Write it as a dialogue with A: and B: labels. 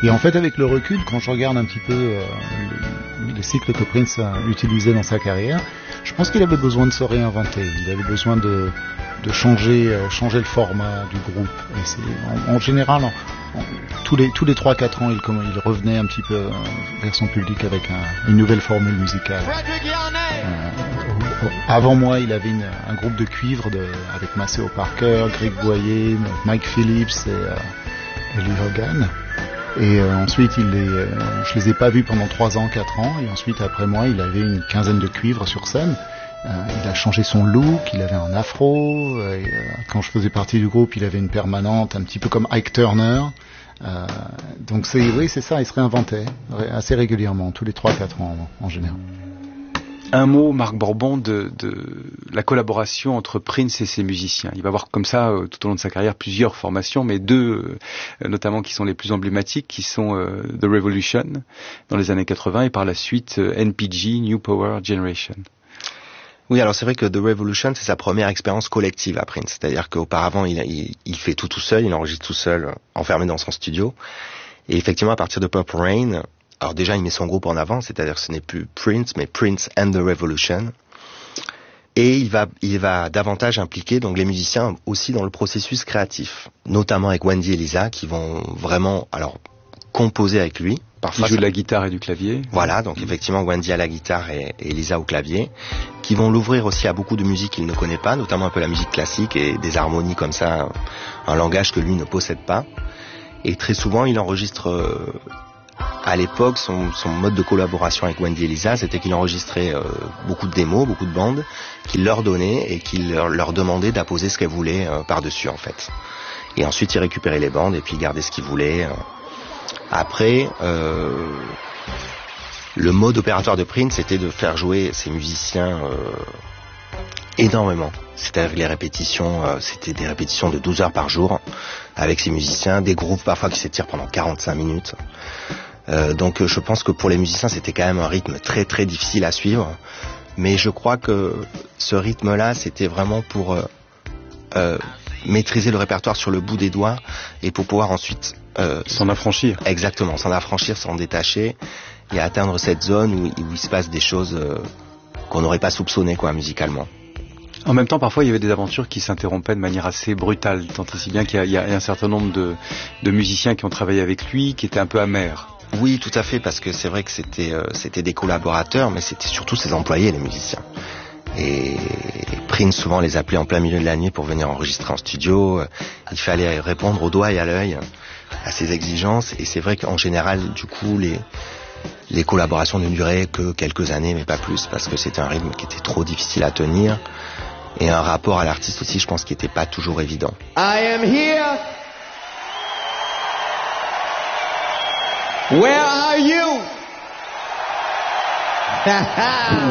A: Et en fait, avec le recul, quand je regarde un petit peu les cycles que Prince a utilisés dans sa carrière, je pense qu'il avait besoin de se réinventer. Il avait besoin de changer le format du groupe. Et c'est, en général, tous les 3-4 ans, il revenait un petit peu vers son public avec une nouvelle formule musicale. Avant moi, il avait un groupe de cuivre avec Maceo Parker, Greg Boyer, Mike Phillips et Lee Hogan. Et ensuite, je les ai pas vus pendant 3 ans, 4 ans. Et ensuite, après moi, il avait une quinzaine de cuivres sur scène. Il a changé son look, il avait un afro. Quand je faisais partie du groupe, il avait une permanente, un petit peu comme Ike Turner. Donc c'est ça, il se réinventait assez régulièrement, tous les 3-4 ans en général.
B: Un mot, Marc Borbon, de la collaboration entre Prince et ses musiciens. Il va avoir comme ça, tout au long de sa carrière, plusieurs formations, mais 2, notamment, qui sont les plus emblématiques, qui sont The Revolution, dans les années 80, et par la suite NPG, New Power Generation.
C: Oui, alors c'est vrai que The Revolution, c'est sa première expérience collective à Prince. C'est-à-dire qu'auparavant, il fait tout seul, il enregistre tout seul, enfermé dans son studio. Et effectivement, à partir de Purple Rain, alors déjà, il met son groupe en avant, c'est-à-dire que ce n'est plus Prince, mais Prince and the Revolution. Et il va davantage impliquer donc les musiciens aussi dans le processus créatif, notamment avec Wendy et Lisa, qui vont vraiment composer avec lui.
B: Parfois, il joue de la guitare et du clavier.
C: Voilà, donc effectivement Wendy à la guitare et Lisa au clavier, qui vont l'ouvrir aussi à beaucoup de musique qu'il ne connaît pas, notamment un peu la musique classique et des harmonies comme ça, un langage que lui ne possède pas. Et très souvent, il enregistre... À l'époque, son mode de collaboration avec Wendy et Lisa, c'était qu'il enregistrait beaucoup de démos, beaucoup de bandes, qu'il leur donnait et qu'il leur demandait d'apposer ce qu'elles voulaient par-dessus, en fait. Et ensuite, il récupérait les bandes et puis il gardait ce qu'il voulait. Après, le mode opératoire de Prince, c'était de faire jouer ses musiciens énormément. C'est-à-dire les répétitions, c'était des répétitions de 12 heures par jour avec ses musiciens, des groupes parfois qui s'étirent pendant 45 minutes. Donc je pense que pour les musiciens, c'était quand même un rythme très très difficile à suivre. Mais je crois que ce rythme-là, c'était vraiment pour maîtriser le répertoire sur le bout des doigts et pour pouvoir ensuite...
B: s'en affranchir.
C: Exactement, s'en affranchir, s'en détacher et atteindre cette zone où il se passe des choses qu'on n'aurait pas soupçonnées, musicalement.
B: En même temps, parfois, il y avait des aventures qui s'interrompaient de manière assez brutale, tant et si bien qu'il y a un certain nombre de musiciens qui ont travaillé avec lui, qui étaient un peu amers.
C: Oui, tout à fait, parce que c'est vrai que c'était des collaborateurs, mais c'était surtout ses employés, les musiciens. Et Prince souvent les appelait en plein milieu de la nuit pour venir enregistrer en studio. Il fallait répondre au doigt et à l'œil à ses exigences. Et c'est vrai qu'en général, du coup, les collaborations ne duraient que quelques années, mais pas plus, parce que c'était un rythme qui était trop difficile à tenir. Et un rapport à l'artiste aussi, je pense, qui n'était pas toujours évident.
D: I am here. Where are you?